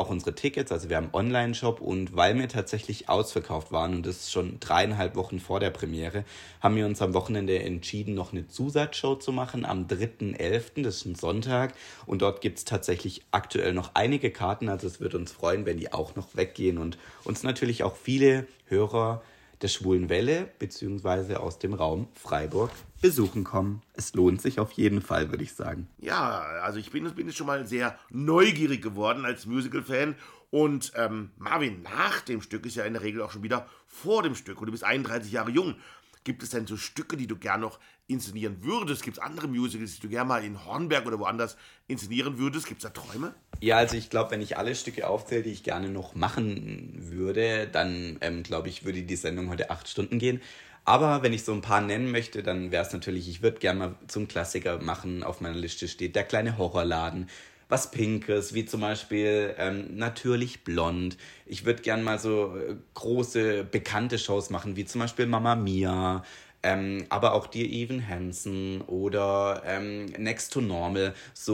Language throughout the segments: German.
auch unsere Tickets, also wir haben einen Online-Shop und weil wir tatsächlich ausverkauft waren und das schon 3,5 Wochen vor der Premiere, haben wir uns am Wochenende entschieden, noch eine Zusatzshow zu machen am 3.11., das ist ein Sonntag und dort gibt es tatsächlich aktuell noch einige Karten, also es wird uns freuen, wenn die auch noch weggehen und uns natürlich auch viele Hörer der Schwulen Welle bzw. aus dem Raum Freiburg besuchen kommen. Es lohnt sich auf jeden Fall, würde ich sagen. Ja, also ich bin jetzt schon mal sehr neugierig geworden als Musical-Fan. Und Marvin, nach dem Stück ist ja in der Regel auch schon wieder vor dem Stück. Und du bist 31 Jahre jung. Gibt es denn so Stücke, die du gern noch inszenieren würdest? Gibt es andere Musicals, die du gerne mal in Hornberg oder woanders inszenieren würdest? Gibt es da Träume? Ja, also ich glaube, wenn ich alle Stücke aufzähle, die ich gerne noch machen würde, dann glaube ich, würde die Sendung heute 8 Stunden gehen. Aber wenn ich so ein paar nennen möchte, dann wäre es natürlich, ich würde gerne mal zum Klassiker machen. Auf meiner Liste steht Der kleine Horrorladen. Was Pinkes, wie zum Beispiel Natürlich blond. Ich würde gerne mal so große, bekannte Shows machen, wie zum Beispiel Mamma Mia, aber auch Dear Evan Hansen oder Next to Normal.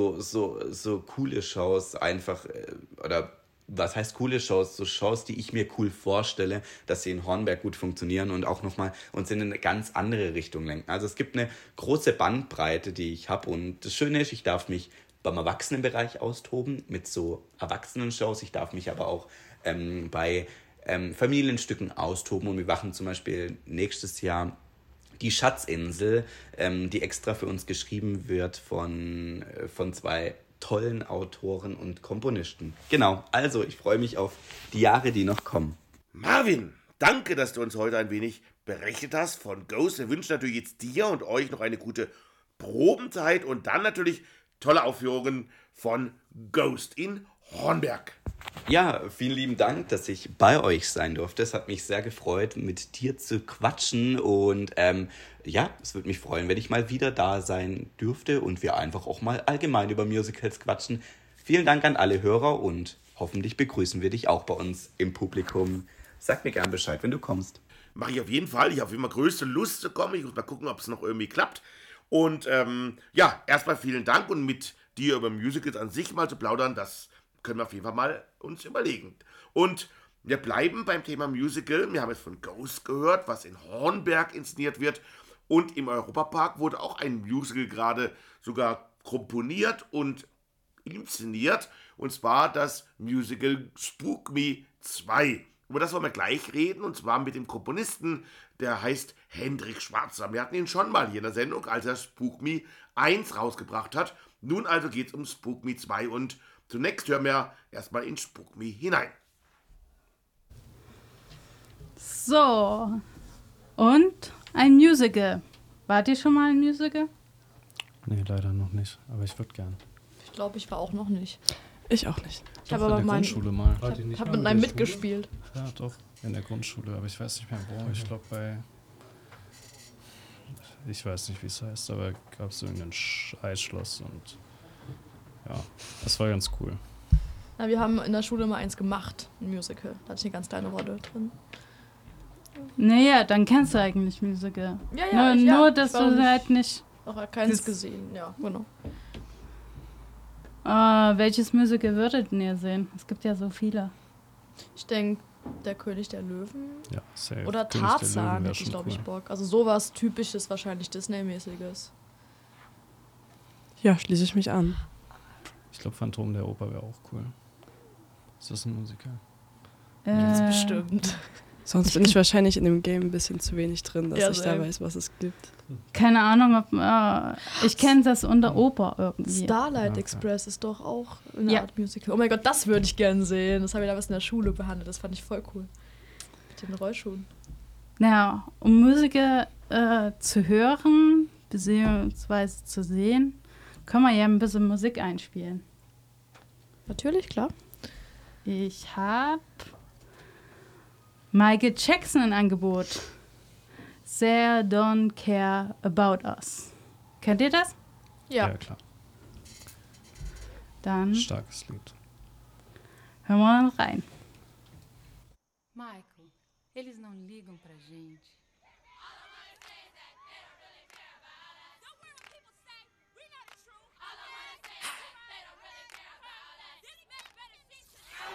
So coole Shows einfach, oder was heißt coole Shows? So Shows, die ich mir cool vorstelle, dass sie in Hornberg gut funktionieren und auch nochmal uns in eine ganz andere Richtung lenken. Also es gibt eine große Bandbreite, die ich habe und das Schöne ist, ich darf mich beim Erwachsenenbereich austoben mit so Erwachsenen-Shows. Ich darf mich aber auch bei Familienstücken austoben und wir machen zum Beispiel nächstes Jahr die Schatzinsel, die extra für uns geschrieben wird von 2 tollen Autoren und Komponisten. Genau, also ich freue mich auf die Jahre, die noch kommen. Marvin, danke, dass du uns heute ein wenig berichtet hast von Ghost. Wir wünschen natürlich jetzt dir und euch noch eine gute Probenzeit und dann natürlich tolle Aufführungen von Ghost in Hornberg. Ja, vielen lieben Dank, dass ich bei euch sein durfte. Es hat mich sehr gefreut, mit dir zu quatschen und ja, es würde mich freuen, wenn ich mal wieder da sein dürfte und wir einfach auch mal allgemein über Musicals quatschen. Vielen Dank an alle Hörer und hoffentlich begrüßen wir dich auch bei uns im Publikum. Sag mir gern Bescheid, wenn du kommst. Mache ich auf jeden Fall. Ich habe immer größte Lust zu kommen. Ich muss mal gucken, ob es noch irgendwie klappt. Und ja, erstmal vielen Dank und mit dir über Musicals an sich mal zu plaudern, das können wir auf jeden Fall mal uns überlegen. Und wir bleiben beim Thema Musical. Wir haben jetzt von Ghost gehört, was in Hornberg inszeniert wird. Und im Europapark wurde auch ein Musical gerade sogar komponiert und inszeniert. Und zwar das Musical Spook Me 2. Über das wollen wir gleich reden, und zwar mit dem Komponisten, der heißt Hendrik Schwarzer. Wir hatten ihn schon mal hier in der Sendung, als er Spook Me 1 rausgebracht hat. Nun also geht es um Spook Me 2 und zunächst hören wir erstmal in Spook Me hinein. So, und ein Musical. Wart ihr schon mal ein Musical? Nee, leider noch nicht, aber ich würde gern. Ich glaube, ich war auch noch nicht. Ich auch nicht. Ich habe aber in der Grundschule mal. Ich habe mit einem mitgespielt. Ja, doch, in der Grundschule, aber ich weiß nicht mehr wo. Ich glaube ich weiß nicht, wie es heißt, aber gab es irgendein Eisschloss und ja, das war ganz cool. Na, wir haben in der Schule mal eins gemacht, ein Musical. Da hatte ich eine ganz kleine Rolle drin. Naja, dann kennst du eigentlich Musical. Ja, nur dass du halt nicht... Auch keins gesehen, ja, genau. Welches Musical würdet ihr sehen? Es gibt ja so viele. Ich denke, Der König der Löwen. Ja, safe. Oder König der Tarzan Löwen wär hätte ich, schon glaube ich, cool. Bock. Also sowas Typisches, wahrscheinlich Disney-mäßiges. Ja, schließe ich mich an. Ich glaube, Phantom der Oper wäre auch cool. Ist das ein Musical? Das bestimmt. Sonst bin ich wahrscheinlich in dem Game ein bisschen zu wenig drin, dass Ja, ich da weiß, was es gibt. Keine Ahnung, ob... ich kenne das unter Oper irgendwie. Starlight Okay. Express ist doch auch eine Art Musical. Oh mein Gott, das würde ich gern sehen. Das haben wir damals in der Schule behandelt. Das fand ich voll cool. Mit den Rollschuhen. Naja, um Musical zu hören, beziehungsweise zu sehen, können wir ja ein bisschen Musik einspielen. Natürlich, klar. Ich habe Michael Jackson im Angebot. They Don't Care About Us. Kennt ihr das? Ja. Ja, klar. Dann Starkes Lied. hören wir mal rein. Michael, eles não ligam pra gente.